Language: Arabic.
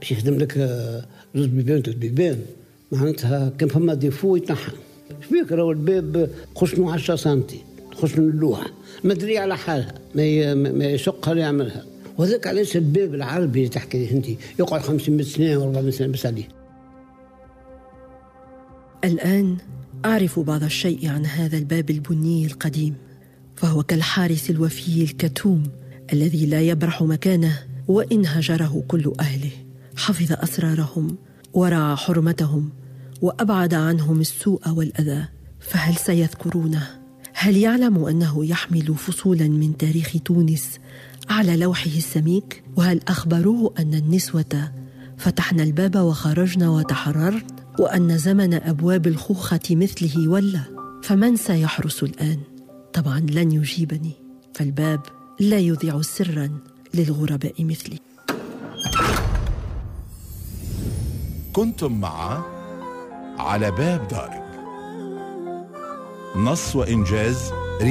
باش يخدم لك زوج بيبان 3 بيبان، معناتها كان فما ديفو يتنحى. شبيك راهو الباب خشنو 10 سنتي، خشنو اللوحة ما تدري على حالها، ما يشقها يعملها. وذاك علاش الباب العربي اللي تحكي انت يقعد 500 سنة و 400 سنة بس عليه. الآن أعرف بعض الشيء عن هذا الباب البني القديم، فهو كالحارس الوفي الكتوم الذي لا يبرح مكانه وإن هجره كل أهله. حفظ أسرارهم ورعى حرمتهم وأبعد عنهم السوء والأذى. فهل سيذكرونه؟ هل يعلم أنه يحمل فصولا من تاريخ تونس على لوحه السميك؟ وهل أخبروه أن النسوة فتحنا الباب وخرجنا وتحررن، وأن زمن أبواب الخوخة مثله ولا؟ فمن سيحرس الآن؟ طبعا لن يجيبني، فالباب لا يذيع سرا للغرباء مثلي. كنتم مع على باب دارك، نص وإنجاز